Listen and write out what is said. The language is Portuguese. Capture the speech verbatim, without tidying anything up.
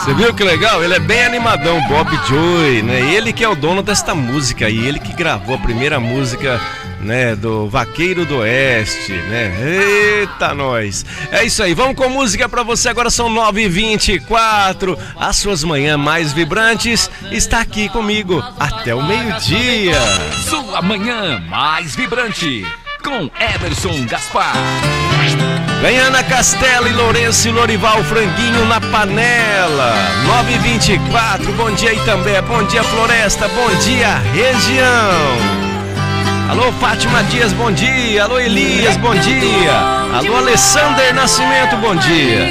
Você viu que legal? Ele é bem animadão, Bob Joy, né? Ele que é o dono desta música aí, ele que gravou a primeira música, né, do Vaqueiro do Oeste, né? Eita, nós! É isso aí, vamos com música pra você, agora são nove e vinte e quatro, as suas manhãs mais vibrantes está aqui comigo até o meio-dia. Sua manhã mais vibrante, com Everson Gaspar. Vem Ana Castela e Lourenço e Lorival, franguinho na panela. nove e vinte e quatro, bom dia Itambé, bom dia Floresta, bom dia região. Alô Fátima Dias, bom dia. Alô Elias, bom dia. Alô Alessander Nascimento, bom dia.